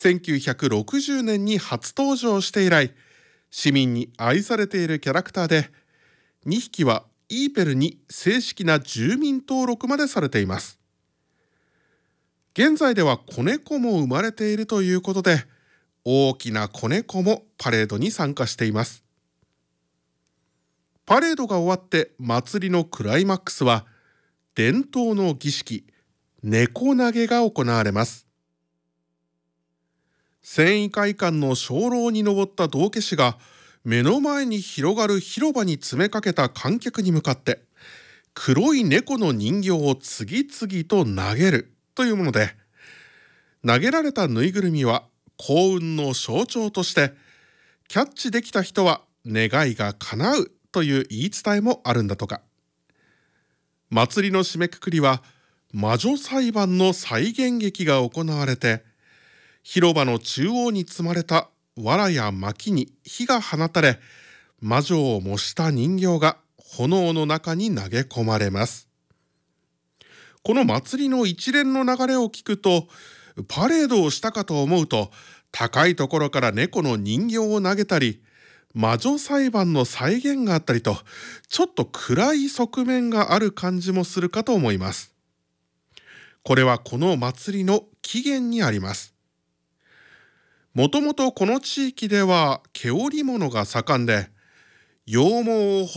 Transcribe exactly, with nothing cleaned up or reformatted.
せんきゅうひゃくろくじゅうねんに初登場して以来、市民に愛されているキャラクターで、にひきはイーペルに正式な住民登録までされています。現在では子猫も生まれているということで、大きな子猫もパレードに参加しています。パレードが終わって祭りのクライマックスは、伝統の儀式、猫投げが行われます。繊維会館の鐘楼に登った道化師が、目の前に広がる広場に詰めかけた観客に向かって、黒い猫の人形を次々と投げるというもので、投げられたぬいぐるみは幸運の象徴として、キャッチできた人は願いが叶うという言い伝えもあるんだとか。祭りの締めくくりは、魔女裁判の再現劇が行われて、広場の中央に積まれた藁や薪に火が放たれ、魔女を模した人形が炎の中に投げ込まれます。この祭りの一連の流れを聞くと、パレードをしたかと思うと、高いところから猫の人形を投げたり、魔女裁判の再現があったりと、ちょっと暗い側面がある感じもするかと思います。これはこの祭りの起源にあります。もともとこの地域では毛織物が盛んで、羊毛を